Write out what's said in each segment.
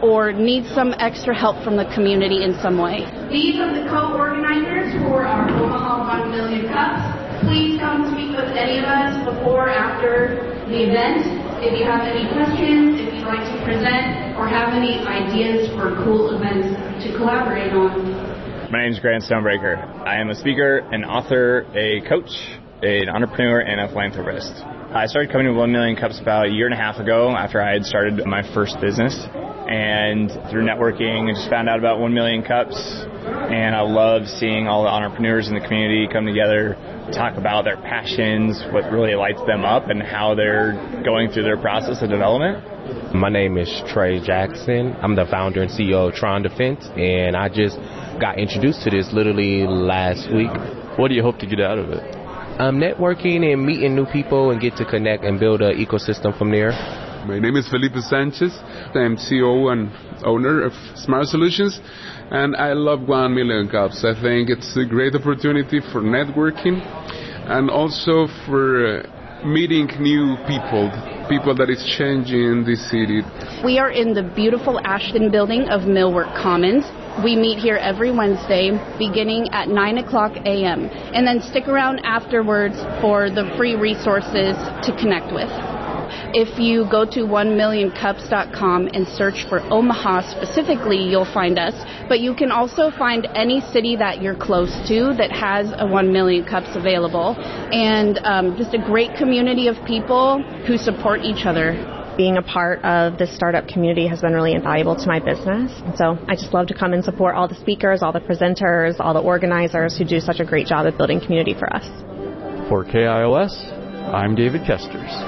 or need some extra help from the community in some way. These are the co-organizers for our Omaha 1 Million Cups. Please come speak with any of us before or after the event. If you have any questions, if you'd like to present, or have any ideas for cool events to collaborate on. My name is Grant Stonebreaker. I am a speaker, an author, a coach, an entrepreneur, and a philanthropist. I started coming to 1 Million Cups about a year and a half ago after I had started my first business. And through networking, I just found out about 1 Million Cups. And I love seeing all the entrepreneurs in the community come together, talk about their passions, what really lights them up, and how they're going through their process of development. My name is Trey Jackson. I'm the founder and CEO of Tron Defense, and I just got introduced to this literally last week. What do you hope to get out of it? Networking and meeting new people and get to connect and build an ecosystem from there. My name is Felipe Sanchez. I'm CEO and owner of Smart Solutions, and I love 1 Million Cups. I think it's a great opportunity for networking and also for meeting new people that is changing the city. We are in the beautiful Ashton building of Millwork Commons. We meet here every Wednesday beginning at 9 o'clock a.m. and then stick around afterwards for the free resources to connect with. If you go to 1millioncups.com and search for Omaha specifically, you'll find us. But you can also find any city that you're close to that has a 1 Million Cups available. And just a great community of people who support each other. Being a part of this startup community has been really invaluable to my business. And so I just love to come and support all the speakers, all the presenters, all the organizers who do such a great job at building community for us. For KIOS, I'm David Kesters.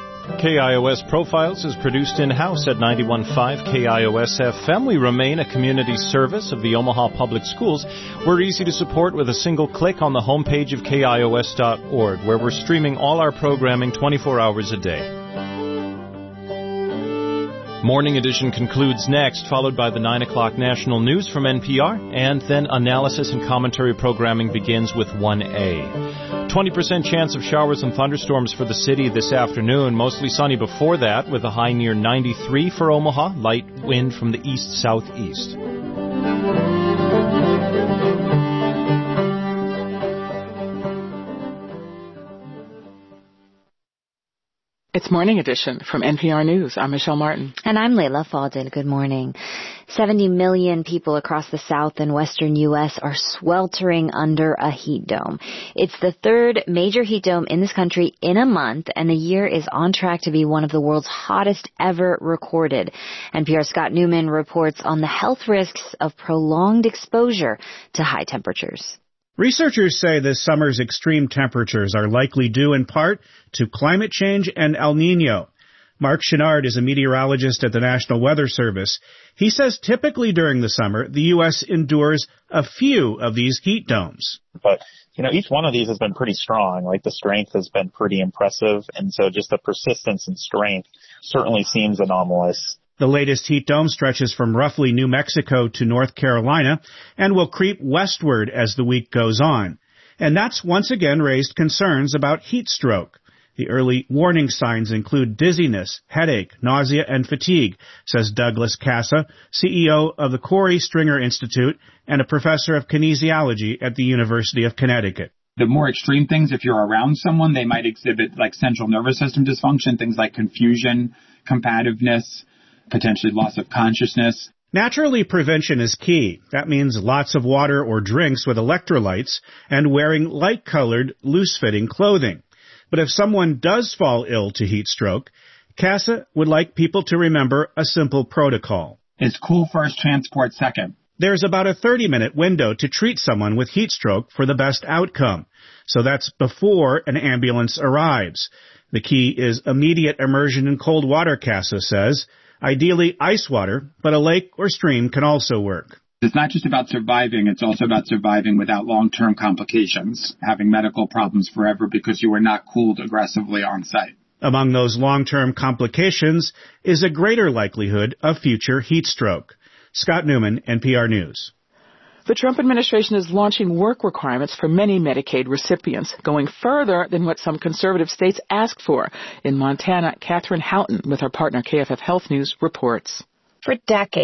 KIOS Profiles is produced in-house at 91.5 KIOS FM. We remain a community service of the Omaha Public Schools. We're easy to support with a single click on the homepage of KIOS.org, where we're streaming all our programming 24 hours a day. Morning Edition concludes next, followed by the 9 o'clock national news from NPR, and then analysis and commentary programming begins with 1A. 20% chance of showers and thunderstorms for the city this afternoon, mostly sunny before that, with a high near 93 for Omaha, light wind from the east-southeast. It's Morning Edition from NPR News. I'm Michelle Martin. And I'm Layla Faldin. Good morning. 70 million people across the south and western U.S. are sweltering under a heat dome. It's the third major heat dome in this country in a month, and the year is on track to be one of the world's hottest ever recorded. NPR's Scott Newman reports on the health risks of prolonged exposure to high temperatures. Researchers say this summer's extreme temperatures are likely due in part to climate change and El Nino. Mark Chenard is a meteorologist at the National Weather Service. He says typically during the summer, the U.S. endures a few of these heat domes. But, each one of these has been pretty strong. Like, the strength has been pretty impressive. And so just the persistence and strength certainly seems anomalous. The latest heat dome stretches from roughly New Mexico to North Carolina and will creep westward as the week goes on. And that's once again raised concerns about heat stroke. The early warning signs include dizziness, headache, nausea, and fatigue, says Douglas Casa, CEO of the Corey Stringer Institute and a professor of kinesiology at the University of Connecticut. The more extreme things, if you're around someone, they might exhibit like central nervous system dysfunction, things like confusion, combativeness, potentially loss of consciousness. Naturally, prevention is key. That means lots of water or drinks with electrolytes and wearing light-colored, loose-fitting clothing. But if someone does fall ill to heat stroke, CASA would like people to remember a simple protocol. It's cool first, transport second. There's about a 30-minute window to treat someone with heat stroke for the best outcome. So that's before an ambulance arrives. The key is immediate immersion in cold water, CASA says. Ideally ice water, but a lake or stream can also work. It's not just about surviving, it's also about surviving without long-term complications, having medical problems forever because you were not cooled aggressively on site. Among those long-term complications is a greater likelihood of future heat stroke. Scott Newman, NPR News. The Trump administration is launching work requirements for many Medicaid recipients, going further than what some conservative states asked for. In Montana, Catherine Houghton, with our partner KFF Health News, reports. For decades,